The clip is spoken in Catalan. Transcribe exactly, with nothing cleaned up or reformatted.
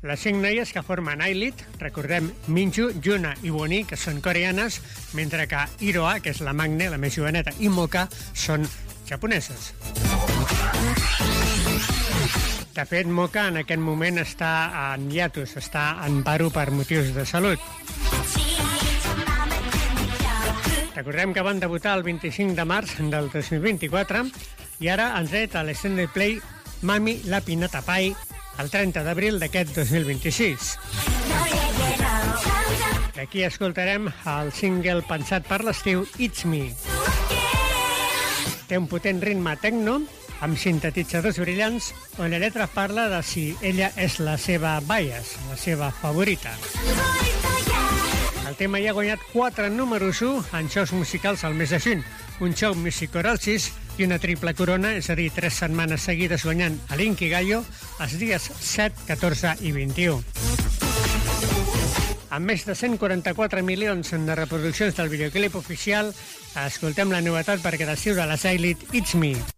Les cinc noies que formen I-Lit, recordem Minju, Yuna i Woni, que són coreanes, mentre que Iroha, que és la Magne, la més joveneta, i Moka són japoneses. De fet, Moka en aquest moment està en hiatus, està en paro per motius de salut. Recordem que van debutar el vint-i-cinc de març del dos mil vint-i-quatre i ara han tret a l'Extended Play Mami la Pinata Pie el trenta d'abril d'aquest dos mil vint-i-sis. Aquí escoltarem el single pensat per l'estiu It's Me. Té un potent ritme techno amb sintetitzadors brillants on la lletra parla de si ella és la seva bias, la seva favorita. El tema ja ha guanyat quatre números u en shows musicals al mes de juny, un show Music Orasis i una triple corona, és a dir, tres setmanes seguides guanyant a l'Inkigayo els dies set, catorze i vint-i-u. Amb més de cent quaranta-quatre milions de reproduccions del videoclip oficial, escoltem la novetat per cada estiu de les I-Lit It's Me.